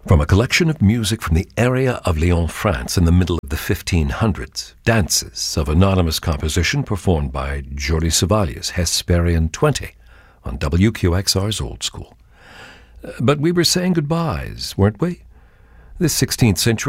From a collection of music from the area of Lyon, France, in the middle of the 1500s, dances of anonymous composition performed by Jordi Savalia's Hesperian 20 on WQXR's Old School. But we were saying goodbyes, weren't we? This 16th century